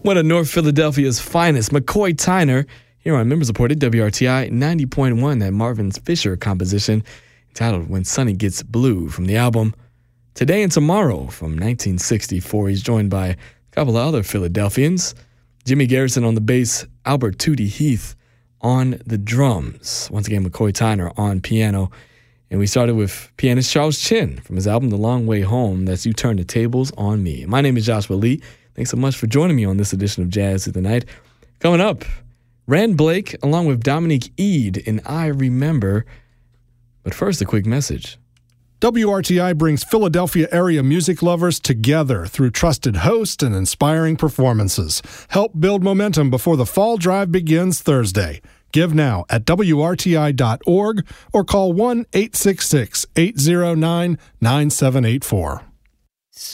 One of North Philadelphia's finest, McCoy Tyner, here on member-supported WRTI 90.1, that Marvin Fisher composition entitled When Sunny Gets Blue from the album Today and Tomorrow from 1964. He's joined by a couple of other Philadelphians, Jimmy Garrison on the bass, Albert Tootie Heath on the drums. Once again, McCoy Tyner on piano. And we started with pianist Charles Chin from his album The Long Way Home. That's You Turn the Tables on Me. My name is Joshua Lee. Thanks so much for joining me on this edition of Jazz of the Night. Coming up, Rand Blake along with Dominique Eade in I Remember. But first, a quick message. WRTI brings Philadelphia area music lovers together through trusted hosts and inspiring performances. Help build momentum before the fall drive begins Thursday. Give now at WRTI.org or call 1-866-809-9784.